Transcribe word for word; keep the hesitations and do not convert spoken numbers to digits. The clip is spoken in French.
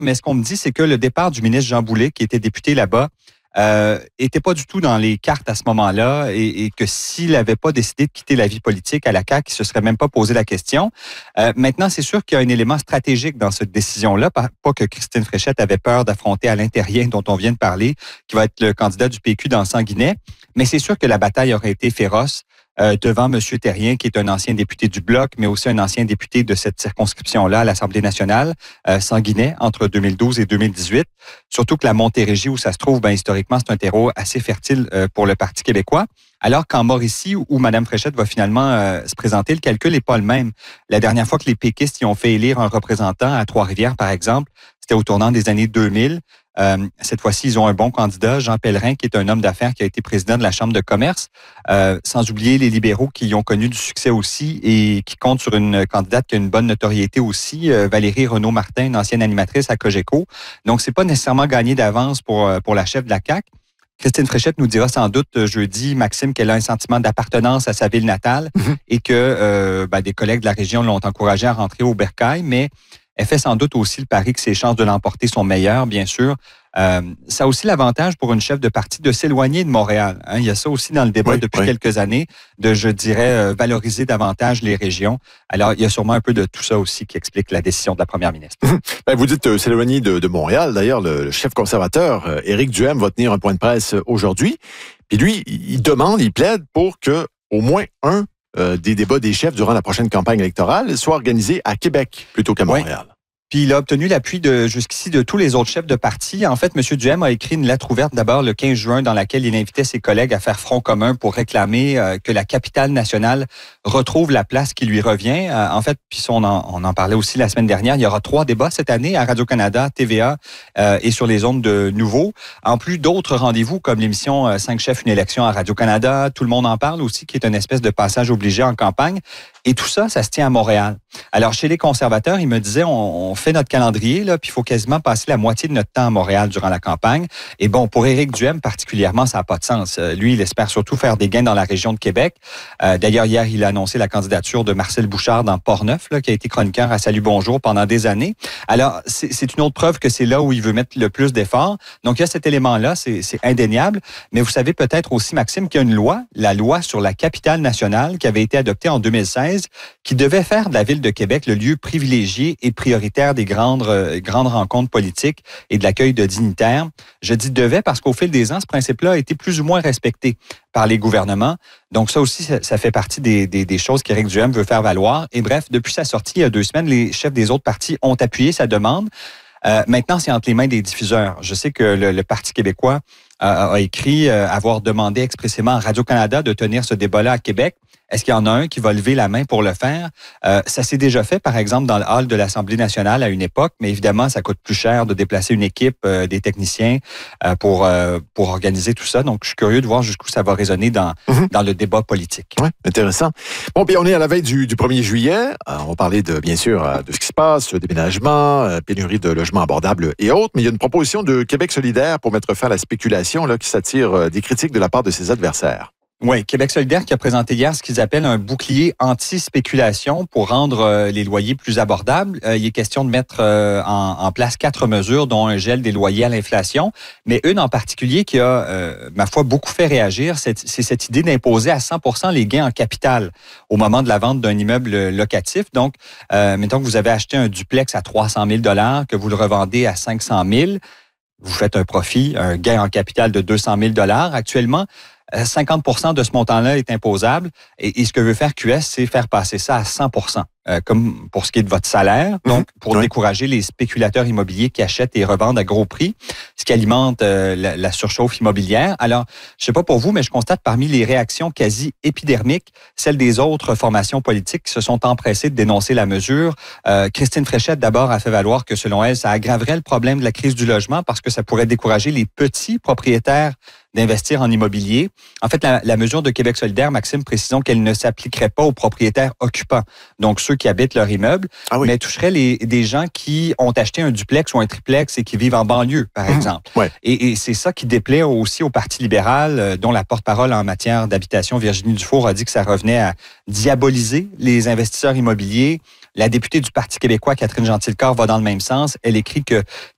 mais ce qu'on me dit, c'est que le départ du ministre Jean Boulet, qui était député là-bas, euh, était pas du tout dans les cartes à ce moment-là et, et que s'il n'avait pas décidé de quitter la vie politique à la C A Q, il se serait même pas posé la question. Euh, maintenant, c'est sûr qu'il y a un élément stratégique dans cette décision-là, pas, pas que Christine Fréchette avait peur d'affronter Alain Terrien, dont on vient de parler, qui va être le candidat du P Q dans Sanguinet, mais c'est sûr que la bataille aurait été féroce euh, devant M. Terrien, qui est un ancien député du Bloc, mais aussi un ancien député de cette circonscription-là à l'Assemblée nationale, euh, Sanguinet, entre deux mille douze et deux mille dix-huit. Surtout que la Montérégie, où ça se trouve, ben, historiquement, c'est un terreau assez fertile euh, pour le Parti québécois. Alors qu'en Mauricie, où Mme Fréchette va finalement euh, se présenter, le calcul n'est pas le même. La dernière fois que les péquistes y ont fait élire un représentant à Trois-Rivières, par exemple, c'était au tournant des années deux mille. Euh, cette fois-ci, ils ont un bon candidat, Jean Pellerin, qui est un homme d'affaires qui a été président de la Chambre de commerce, euh, sans oublier les libéraux qui y ont connu du succès aussi et qui comptent sur une candidate qui a une bonne notoriété aussi, euh, Valérie Renaud-Martin, une ancienne animatrice à Cogeco. Donc, c'est pas nécessairement gagné d'avance pour, pour la chef de la C A Q. Christine Fréchette nous dira sans doute jeudi, Maxime, qu'elle a un sentiment d'appartenance à sa ville natale mm-hmm. et que euh, ben, des collègues de la région l'ont encouragée à rentrer au bercail, mais elle fait sans doute aussi le pari que ses chances de l'emporter sont meilleures, bien sûr. Euh, ça a aussi l'avantage pour une chef de parti de s'éloigner de Montréal. Hein. Il y a ça aussi dans le débat oui, depuis oui. quelques années, de, je dirais, euh, valoriser davantage les régions. Alors, il y a sûrement un peu de tout ça aussi qui explique la décision de la première ministre. Ben, vous dites euh, s'éloigner de, de Montréal. D'ailleurs, le, le chef conservateur, euh, Éric Duhaime, va tenir un point de presse aujourd'hui. Puis lui, il demande, il plaide pour que au moins un euh, des débats des chefs durant la prochaine campagne électorale soit organisé à Québec plutôt qu'à Montréal. Oui. Puis il a obtenu l'appui de jusqu'ici de tous les autres chefs de parti. En fait, M. Duhaime a écrit une lettre ouverte d'abord le quinze juin dans laquelle il invitait ses collègues à faire front commun pour réclamer euh, que la capitale nationale retrouve la place qui lui revient. Euh, en fait, puis on en, on en parlait aussi la semaine dernière, il y aura trois débats cette année à Radio-Canada, T V A euh, et sur les ondes de Nouveau. En plus d'autres rendez-vous comme l'émission euh, Cinq chefs, une élection à Radio-Canada, Tout le monde en parle aussi, qui est une espèce de passage obligé en campagne. Et tout ça, ça se tient à Montréal. Alors, chez les conservateurs, ils me disaient, on, on fait notre calendrier, là, puis il faut quasiment passer la moitié de notre temps à Montréal durant la campagne. Et bon, pour Éric Duhaime particulièrement, ça n'a pas de sens. Euh, lui, il espère surtout faire des gains dans la région de Québec. Euh, d'ailleurs, hier, il a annoncé la candidature de Marcel Bouchard dans Portneuf, là, qui a été chroniqueur à Salut Bonjour pendant des années. Alors, c'est, c'est une autre preuve que c'est là où il veut mettre le plus d'efforts. Donc, il y a cet élément-là, c'est, c'est indéniable. Mais vous savez peut-être aussi, Maxime, qu'il y a une loi, la loi sur la capitale nationale, qui avait été adoptée en deux mille seize, qui devait faire de la ville de Québec le lieu privilégié et prioritaire des grandes, euh, grandes rencontres politiques et de l'accueil de dignitaires. Je dis devait parce qu'au fil des ans, ce principe-là a été plus ou moins respecté par les gouvernements. Donc ça aussi, ça, ça fait partie des, des, des choses qu'Éric Duhaime veut faire valoir. Et bref, depuis sa sortie il y a deux semaines, les chefs des autres partis ont appuyé sa demande. Euh, maintenant, c'est entre les mains des diffuseurs. Je sais que le, le Parti québécois euh, a écrit euh, avoir demandé expressément à Radio-Canada de tenir ce débat-là à Québec. Est-ce qu'il y en a un qui va lever la main pour le faire? Euh, ça s'est déjà fait, par exemple, dans le hall de l'Assemblée nationale à une époque, mais évidemment, ça coûte plus cher de déplacer une équipe, euh, des techniciens euh, pour euh, pour organiser tout ça. Donc, je suis curieux de voir jusqu'où ça va résonner dans, mm-hmm. dans le débat politique. Oui, intéressant. Bon, puis on est à la veille du, du premier juillet. Euh, on va parler, de, bien sûr, de ce qui se passe, déménagement, euh, pénurie de logements abordables et autres, mais il y a une proposition de Québec solidaire pour mettre fin à la spéculation là, qui s'attire euh, des critiques de la part de ses adversaires. Oui, Québec solidaire qui a présenté hier ce qu'ils appellent un bouclier anti-spéculation pour rendre euh, les loyers plus abordables. Euh, il est question de mettre euh, en, en place quatre mesures, dont un gel des loyers à l'inflation, mais une en particulier qui a, euh, ma foi, beaucoup fait réagir, c'est, c'est cette idée d'imposer à cent pour cent les gains en capital au moment de la vente d'un immeuble locatif. Donc, euh, mettons que vous avez acheté un duplex à trois cent mille dollars, que vous le revendez à cinq cent mille, vous faites un profit, un gain en capital de deux cent mille dollars. Actuellement, cinquante pour cent de ce montant-là est imposable. Et, et ce que veut faire Q S, c'est faire passer ça à cent pour cent, euh, comme pour ce qui est de votre salaire. Donc, pour oui. décourager les spéculateurs immobiliers qui achètent et revendent à gros prix, ce qui alimente euh, la, la surchauffe immobilière. Alors, je sais pas pour vous, mais je constate parmi les réactions quasi épidermiques, celles des autres formations politiques qui se sont empressées de dénoncer la mesure. Euh, Christine Fréchette, d'abord, a fait valoir que, selon elle, ça aggraverait le problème de la crise du logement parce que ça pourrait décourager les petits propriétaires d'investir en immobilier. En fait, la, la mesure de Québec solidaire, Maxime, précisons qu'elle ne s'appliquerait pas aux propriétaires occupants, donc ceux qui habitent leur immeuble, ah oui. mais toucherait les, des gens qui ont acheté un duplex ou un triplex et qui vivent en banlieue, par mmh. exemple. Ouais. Et, et c'est ça qui déplaît aussi au Parti libéral, euh, dont la porte-parole en matière d'habitation, Virginie Dufour, a dit que ça revenait à diaboliser les investisseurs immobiliers. La députée du Parti québécois, Catherine Gentilcorps, va dans le même sens. Elle écrit que